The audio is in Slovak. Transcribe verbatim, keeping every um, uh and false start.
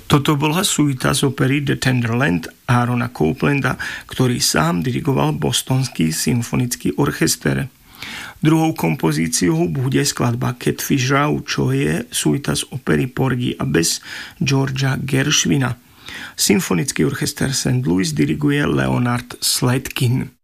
Toto bola suita z opery The Tenderland Aarona Coplanda, ktorý sám dirigoval Bostonský symfonický orchester. Druhou kompozíciou bude skladba Catfish Row, čo je suita z opery Porgy a Bess Georgea Gershwina. Symfonický orchester Saint Louis diriguje Leonard Slatkin.